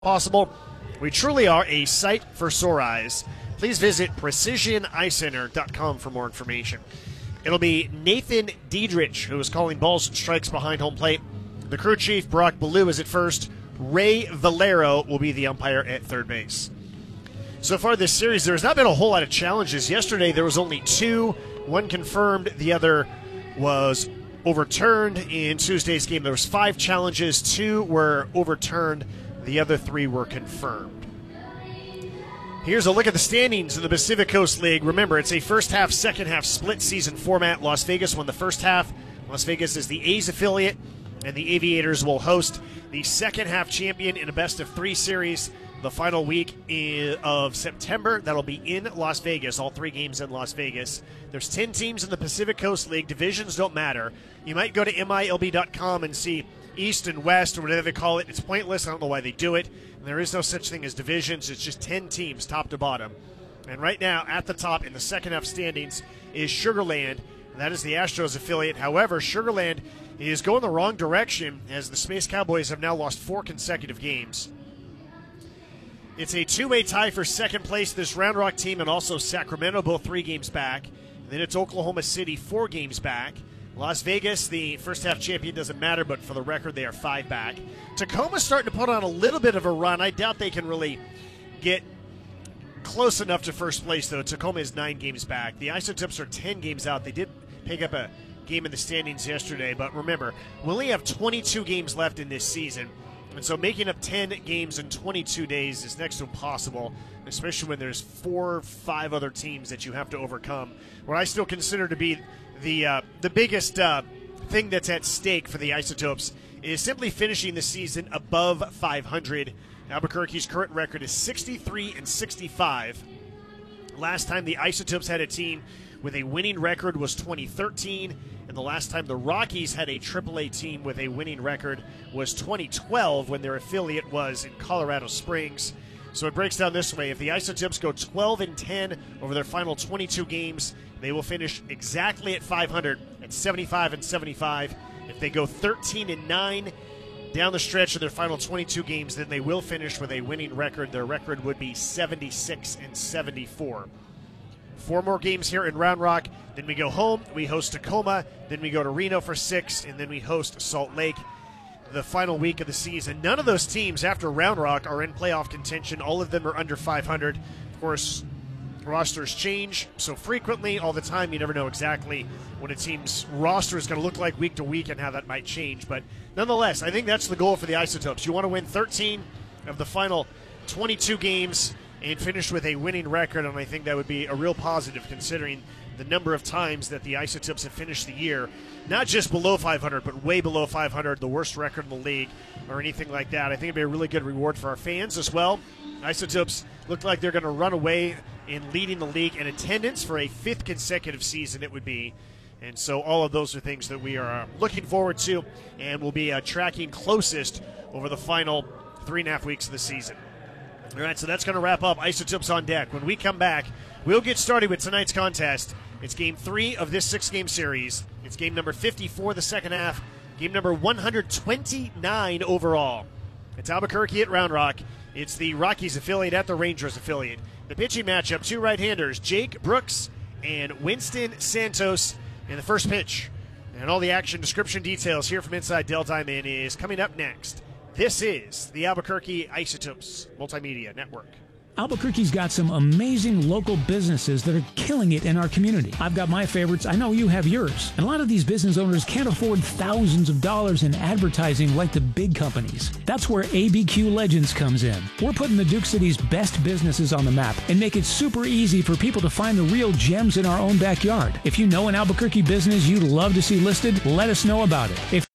possible. We truly are a sight for sore eyes. Please visit precisioneyecenter.com for more information. It'll be Nathan Diedrich who is calling balls and strikes behind home plate. The crew chief, Brock Ballou, is at first. Ray Valero will be the umpire at third base. So far this series, there's not been a whole lot of challenges. Yesterday, there was only two. One confirmed, the other was overturned. In Tuesday's game, there was 5 challenges. 2 were overturned. The other 3 were confirmed. Here's a look at the standings in the Pacific Coast League. Remember, it's a first half, second half split season format. Las Vegas won the first half. Las Vegas is the A's affiliate, and the Aviators will host the second half champion in a best of 3 series the final week of September. That'll be in Las Vegas, all 3 games in Las Vegas. There's 10 teams in the Pacific Coast League. Divisions don't matter. You might go to MILB.com and see East and West, or whatever they call it. It's pointless. I don't know why they do it. And there is no such thing as divisions. It's just 10 teams, top to bottom. And right now, at the top in the second half standings is Sugarland. That is the Astros affiliate. However, Sugarland is going the wrong direction as the Space Cowboys have now lost 4 consecutive games. It's a 2-way tie for second place. This Round Rock team and also Sacramento, both 3 games back. And then it's Oklahoma City, 4 games back. Las Vegas, the first half champion, doesn't matter, but for the record, they are 5 back. Tacoma's starting to put on a little bit of a run. I doubt they can really get close enough to first place, though. Tacoma is 9 games back. The Isotopes are 10 games out. They did pick up a game in the standings yesterday, but remember, we only have 22 games left in this season, and so making up 10 games in 22 days is next to impossible, especially when there's 4 or 5 other teams that you have to overcome. What I still consider to be the biggest thing that's at stake for the Isotopes is simply finishing the season above 500. Albuquerque's current record is 63-65. Last time the Isotopes had a team with a winning record was 2013, and the last time the Rockies had a AAA team with a winning record was 2012 when their affiliate was in Colorado Springs. So it breaks down this way. If the Isotopes go 12-10 over their final 22 games, they will finish exactly at 500 at 75-75. If they go 13-9 down the stretch of their final 22 games, then they will finish with a winning record. Their record would be 76-74. 4 more games here in Round Rock. Then we go home. We host Tacoma. Then we go to Reno for 6, and then we host Salt Lake the final week of the season. None of those teams after Round Rock are in playoff contention. All of them are under 500. Of course, rosters change so frequently all the time, you never know exactly what a team's roster is going to look like week to week and how that might change. But nonetheless, I think that's the goal for the Isotopes. You want to win 13 of the final 22 games and finish with a winning record, and I think that would be a real positive considering the number of times that the Isotopes have finished the year, not just below 500, but way below 500, the worst record in the league or anything like that. I think it would be a really good reward for our fans as well. Isotopes look like they're going to run away in leading the league in attendance for a 5th consecutive season it would be. And so all of those are things that we are looking forward to and will be tracking closest over the final 3.5 weeks of the season. All right, so that's going to wrap up Isotopes on Deck. When we come back, we'll get started with tonight's contest. It's Game 3 of this 6-game series. It's game number 54 the second half, game number 129 overall. It's Albuquerque at Round Rock. It's the Rockies affiliate at the Rangers affiliate. The pitching matchup, 2 right-handers, Jake Brooks and Winston Santos in the first pitch. And all the action description details here from inside Dell Diamond is coming up next. This is the Albuquerque Isotopes Multimedia Network. Albuquerque's got some amazing local businesses that are killing it in our community. I've got my favorites. I know you have yours. And a lot of these business owners can't afford thousands of dollars in advertising like the big companies. That's where ABQ Legends comes in. We're putting the Duke City's best businesses on the map and make it super easy for people to find the real gems in our own backyard. If you know an Albuquerque business you'd love to see listed, let us know about it. If